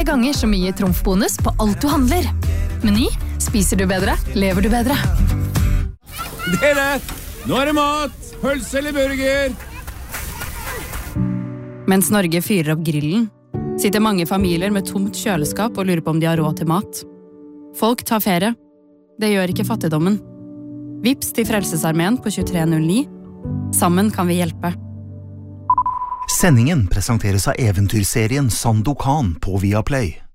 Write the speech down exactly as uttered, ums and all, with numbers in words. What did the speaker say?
ganger så mye trumfbonus på alt du handler. Meny, spiser du bedre, lever du bedre. Dere, nå er det mat! Pølse eller burger? Mens Norge fyrer opp grillen, sitter mange familier med tomt kjøleskap og lurer på om de har råd til mat. Folk tar ferie. Det gjør ikke fattigdommen. Vips til Frelsesarmeen på tjuetre null ni. Sammen kan vi hjelpe. Sendingen presenteres av eventyrserien Sandokan på Viaplay.